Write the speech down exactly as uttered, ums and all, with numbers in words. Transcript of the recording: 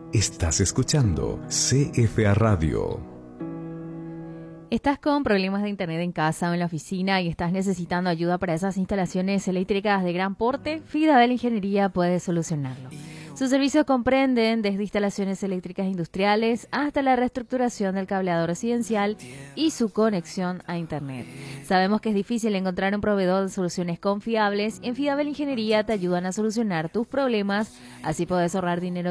Estás escuchando C F A Radio. ¿Estás con problemas de internet en casa o en la oficina y estás necesitando ayuda para esas instalaciones eléctricas de gran porte? Fidabel Ingeniería puede solucionarlo. Sus servicios comprenden desde instalaciones eléctricas industriales hasta la reestructuración del cableado residencial y su conexión a internet. Sabemos que es difícil encontrar un proveedor de soluciones confiables. En Fidabel Ingeniería te ayudan a solucionar tus problemas, así podés ahorrar dinero